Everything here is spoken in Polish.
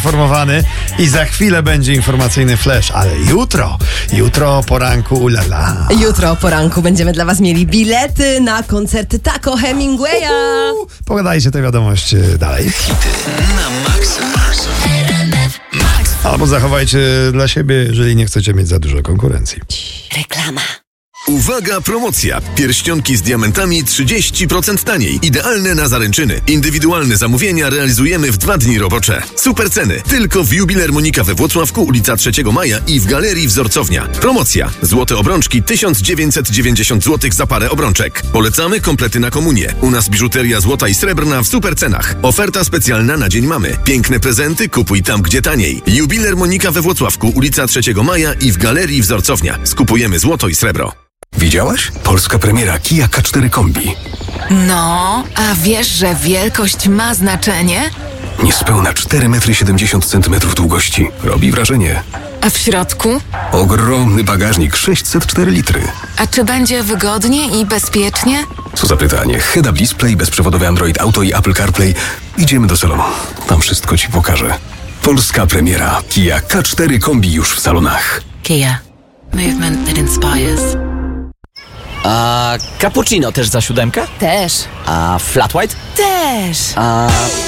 poinformowany i za chwilę będzie informacyjny flash, ale jutro o poranku, ulala. Jutro o poranku będziemy dla was mieli bilety na koncert Taco Hemingwaya. Pogadajcie tę wiadomość dalej. Hity na maksa. Albo zachowajcie dla siebie, jeżeli nie chcecie mieć za dużo konkurencji. Reklama. Uwaga, promocja! Pierścionki z diamentami 30% taniej. Idealne na zaręczyny. Indywidualne zamówienia realizujemy w 2 dni robocze. Super ceny. Tylko w Jubiler Monika we Włocławku, ulica 3 Maja i w Galerii Wzorcownia. Promocja. Złote obrączki 1990 zł za parę obrączek. Polecamy komplety na komunię. U nas biżuteria złota i srebrna w super cenach. Oferta specjalna na Dzień Mamy. Piękne prezenty kupuj tam, gdzie taniej. Jubiler Monika we Włocławku, ulica 3 Maja i w Galerii Wzorcownia. Skupujemy złoto i srebro. Widziałaś? Polska premiera Kia K4 Kombi. No, a wiesz, że wielkość ma znaczenie? Niespełna 4,70 m długości. Robi wrażenie. A w środku? Ogromny bagażnik, 604 litry. A czy będzie wygodnie i bezpiecznie? Co za pytanie. Head-up display, bezprzewodowy Android Auto i Apple CarPlay. Idziemy do salonu. Tam wszystko ci pokażę. Polska premiera Kia K4 Kombi już w salonach. Kia. Movement that inspires. A cappuccino też za 7? Też. A flat white? Też. A